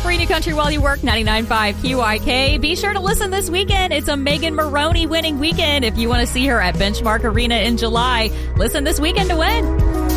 free new country while you work, 99.5 QIK. Be sure to listen this weekend. It's a Megan Maroney winning weekend. If you want to see her at Benchmark Arena in July, listen this weekend to win.